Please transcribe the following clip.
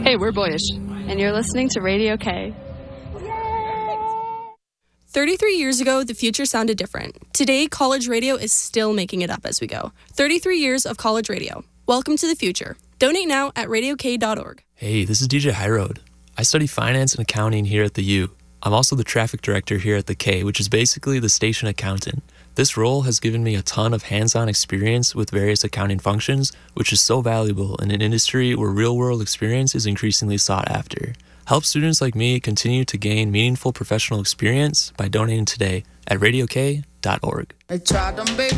Hey, we're Boyish. And you're listening to Radio K. 33 years ago, the future sounded different. Today, college radio is still making it up as we go. 33 years of college radio. Welcome to the future. Donate now at radiok.org. Hey, this is DJ Highroad. I study finance and accounting here at the U. I'm also the traffic director here at the K, which is basically the station accountant. This role has given me a ton of hands-on experience with various accounting functions, which is so valuable in an industry where real-world experience is increasingly sought after. Help students like me continue to gain meaningful professional experience by donating today at radiok.org.